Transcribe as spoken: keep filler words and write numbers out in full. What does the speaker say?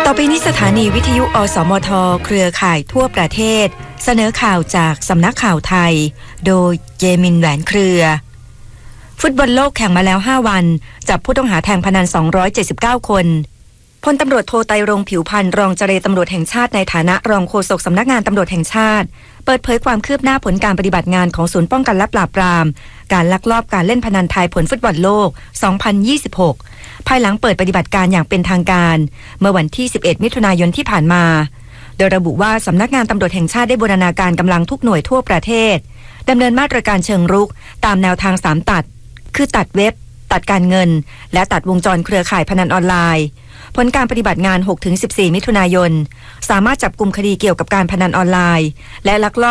ต่อไปนี้สถานีวิทยุอสมทเครือข่ายทั่วประเทศเสนอข่าวจากสำนักข่าวไทยโดยเยมินแหวนเครือฟุตบอลโลกแข่งมาแล้วห้าวันจับผู้ต้องหาแทงพนันสองร้อยเจ็ดสิบเก้าคนพลตำรวจโทไตรรงค์ผิวพรรณรองเจรตำรวจแห่งชาติในฐานะรองโฆษกสำนักงานตำรวจแห่งชาติเปิดเผยความคืบหน้าผลการปฏิบัติงานของศูนย์ป้องกันและปราบปรามการลักลอบการเล่นพนันทายผลฟุตบอลโลกสองพันยี่สิบหกภายหลังเปิดปฏิบัติการอย่างเป็นทางการเมื่อวันที่สิบเอ็ดมิถุนายนที่ผ่านมาโดยระบุว่าสำนักงานตำรวจแห่งชาติได้บูรณาการกำลังทุกหน่วยทั่วประเทศดำเนินมาตรการเชิงรุกตามแนวทางสามตัดคือตัดเว็บตัดการเงินและตัดวงจรเครือข่ายพนันออนไลน์ผลการปฏิบัติงาน หกถึงสิบสี่ มิถุนายนสามารถจับกุมคดีเกี่ยวกับการพนันออนไลน์และลักลอบ